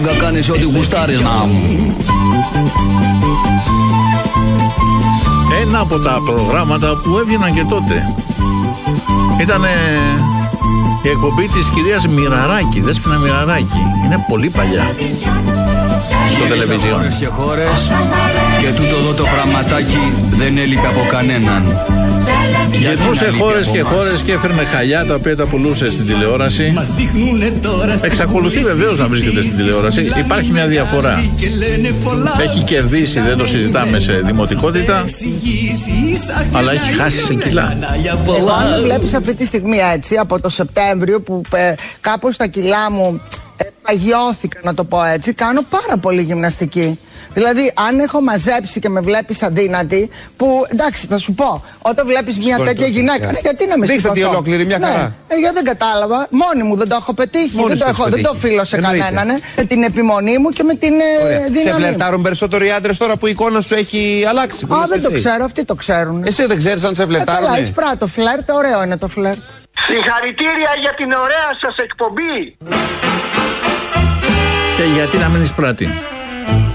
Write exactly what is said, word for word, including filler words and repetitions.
Θα κάνεις ό,τι γουστάρεις να μου. Ένα από τα προγράμματα που έβγαιναν και τότε ήταν η εκπομπή της κυρίας Μοιραράκη, Δέσποινα Μοιραράκη. Είναι πολύ παλιά στο τελεβιζιόν. Χώρες και χώρες και τούτο εδώ το πραγματάκι δεν έλειπε από κανέναν. Γυρνούσε χώρες και χώρες και έφερνε χαλιά τα οποία τα πουλούσε στην τηλεόραση. Εξακολουθεί βεβαίως να βρίσκεται στην τηλεόραση. Υπάρχει μια διαφορά. Έχει κερδίσει, δεν το συζητάμε σε δημοτικότητα, αλλά έχει χάσει σε κιλά. Εγώ αν βλέπεις αυτή τη στιγμή έτσι, από το Σεπτέμβριο που ε, κάπως τα κιλά μου ε, παγιώθηκα, να το πω έτσι, κάνω πάρα πολύ γυμναστική. Δηλαδή, αν έχω μαζέψει και με βλέπεις αδύνατη, που εντάξει, θα σου πω, όταν βλέπεις μια τέτοια γυναίκα, ναι, γιατί να με σηκωθώ. Δείξτε τη ολόκληρη, μια χαρά. Ναι, εγώ δεν κατάλαβα. Μόνη μου δεν το έχω πετύχει. Δεν το, έχω, δεν το οφείλω σε κανέναν. Ε, με την επιμονή μου και με την ε, δύναμη. Σε φλερτάρουν περισσότερο οι άντρες τώρα που η εικόνα σου έχει αλλάξει? Α, δεν εσύ το ξέρω, αυτοί το ξέρουν. Εσύ δεν ξέρεις αν σε φλερτάρουν? Ε, καλά, εισπρά το φλερτ, ωραίο είναι το φλερτ. Συγχαρητήρια για την ωραία σας εκπομπή. Και γιατί να μην εισπράττει.